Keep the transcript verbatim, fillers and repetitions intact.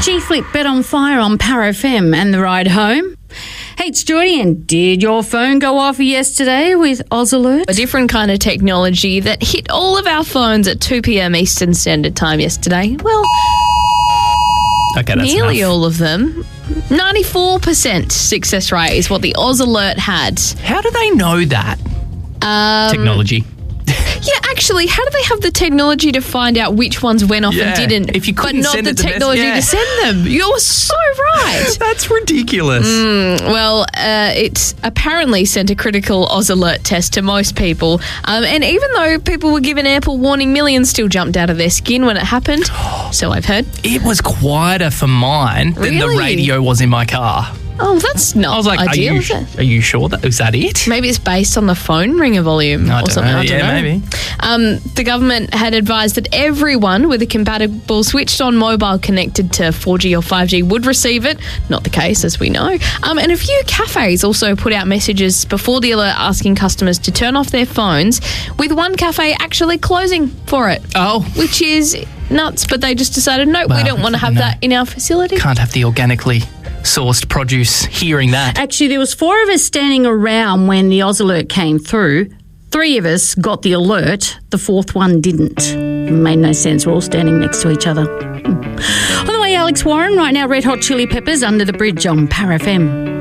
G-Flip Bet on Fire on Power F M and the ride home. Hey, it's Joy, and did your phone go off yesterday with Oz Alert? A different kind of technology that hit all of our phones at two p.m. Eastern Standard Time yesterday. Well, okay, that's nearly enough. all of them. ninety-four percent success rate is what the Oz Alert had. How do they know that? Um, Technology. Yeah, actually, how do they have the technology to find out which ones went off Yeah, and didn't, if you but couldn't not send the it the mess- technology yeah. to send them? You're so right. That's ridiculous. Well, uh, it apparently sent a critical Oz Alert test to most people. Um, and even though people were given ample warning, millions still jumped out of their skin when it happened. So I've heard. It was quieter for mine than Really? the radio was in my car. Oh, that's not I was like, ideal, are, is you, it? are you sure that was that it? Maybe it's based on the phone ringer volume I or don't something. know. I don't Yeah, know. maybe. Um, the government had advised that everyone with a compatible switched-on mobile connected to four G or five G would receive it. Not the case, as we know. Um, and a few cafes also put out messages before the alert asking customers to turn off their phones, with one cafe actually closing for it. Oh. Which is nuts, but they just decided, no, we Well, don't want to have no. that in our facility. Can't have the organically sourced produce hearing that. Actually, there was four of us standing around when the Oz Alert came through. Three of us got the alert. The fourth one didn't. It made no sense. We're all standing next to each other. Hmm. On the way, Alex Warren. Right now, Red Hot Chili Peppers, Under the Bridge on Power F M.